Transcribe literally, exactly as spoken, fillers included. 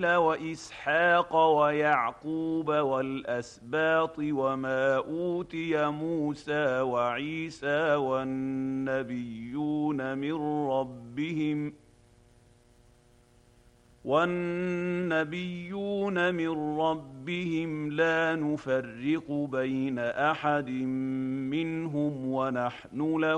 وإسماعيل وإسحاق ويعقوب والأسباط وما أوتي موسى وعيسى والنبيون من ربهم والنبيون من ربهم لا نفرق بين أحد منهم ونحن له